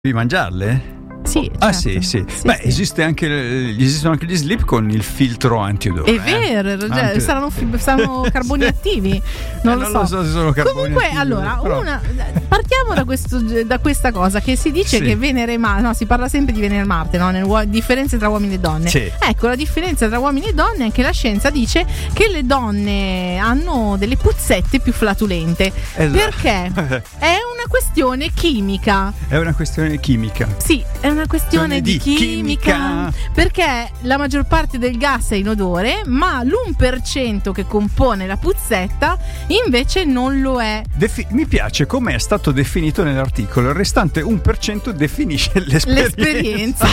Devi mangiarle? Sì, Ah certo. sì. Sì, Beh, sì. esistono anche gli slip con il filtro antiodore. È vero, saranno carboni attivi. Non lo so se sono carboni Comunque, attivi, allora, però. partiamo da questa cosa che si dice Sì. che Venere e Marte, no, si parla sempre di Venere e Marte, no? Differenze tra uomini e donne. Sì. Ecco, la differenza tra uomini e donne, anche la scienza dice che le donne hanno delle puzzette più flatulente. Esatto. Perché? È una questione chimica. È una questione chimica. Sì, è una questione di chimica. Perché la maggior parte del gas è inodore, ma l'1% che compone la puzzetta invece non lo è. Mi piace come è stato definito nell'articolo. Il restante 1% definisce l'esperienza.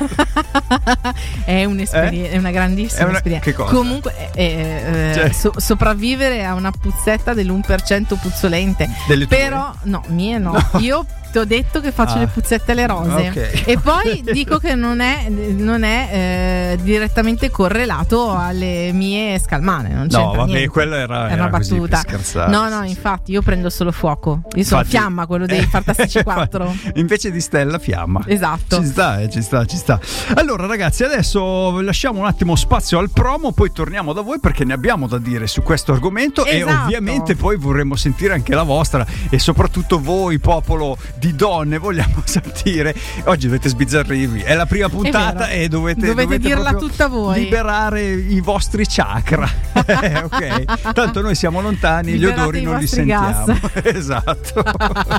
È un'esperienza, è una grandissima esperienza. Che cosa? Comunque, sopravvivere a una puzzetta dell'1% puzzolente. Delle tue? Però, no, mie no. Io ti ho detto che faccio le puzzette alle rose. Okay. E poi dico che non è direttamente correlato alle mie scalmane. Non c'entra vabbè, niente. quella era una così per battuta. scherzare. No, infatti io prendo solo fuoco. Io sono Fiamma, quello dei Fantastici 4. Invece di Stella, Fiamma. Esatto. Ci sta. Allora ragazzi, adesso lasciamo un attimo spazio al promo, poi torniamo da voi perché ne abbiamo da dire su questo argomento. Esatto. E ovviamente poi vorremmo sentire anche la vostra, e soprattutto voi, popolo di donne, vogliamo sentire. Oggi dovete sbizzarrirvi, è la prima puntata e dovete dirla tutta voi, liberare i vostri chakra. Ok, tanto noi siamo lontani, liberate gli odori non li sentiamo. Esatto.